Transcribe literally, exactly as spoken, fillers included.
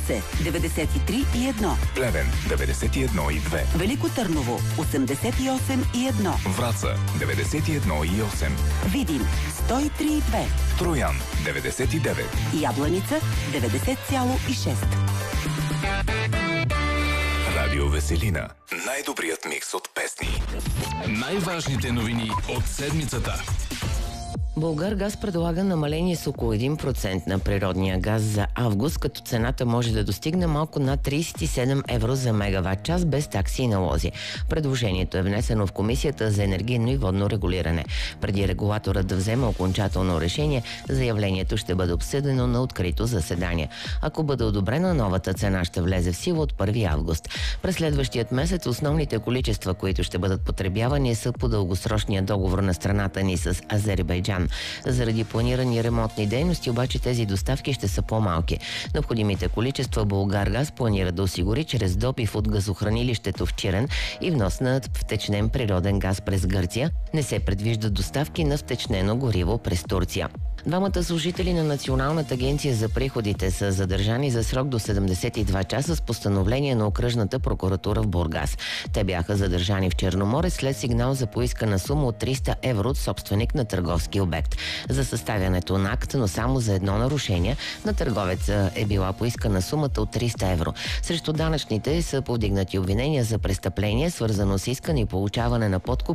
Русе деветдесет и три и едно. Плевен деветдесет и едно и две. Велико Търново осемдесет и осем и едно. Враца деветдесет и едно и осем. Видин сто и три и две. Троян деветдесет и девет. Ябланица деветдесет цяло и шест. Радио Веселина. Най-добрият микс от песни. Най-важните новини от седмицата. Булгаргаз предлага намаление с около един процент на природния газ за август, като цената може да достигне малко над тридесет и седем евро за мегаватт час без такси и налози. Предложението е внесено в Комисията за енергийно и водно регулиране. Преди регулаторът да вземе окончателно решение, заявлението ще бъде обсъдено на открито заседание. Ако бъде одобрена, новата цена ще влезе в сила от първи август. През следващият месец основните количества, които ще бъдат потребявани, са по дългосрочния договор на страната ни с Азербайджан. Заради планирани ремонтни дейности, обаче тези доставки ще са по-малки. Необходимите количества Булгаргаз планира да осигури чрез добив от газохранилището в Чирен и внос на втечнен природен газ през Гърция. Не се предвиждат доставки на втечнено гориво през Турция. Двамата служители на Националната агенция за приходите са задържани за срок до седемдесет и два часа с постановление на окръжната прокуратура в Бургас. Те бяха задържани в Черноморец след сигнал за поискана сума от триста евро от собственик на търговски обект. За съставянето на акт, но само за едно нарушение, на търговеца е била поискана сумата от триста евро. Срещу данъчните са повдигнати обвинения за престъпление, свързано с искане и получаване на подкуп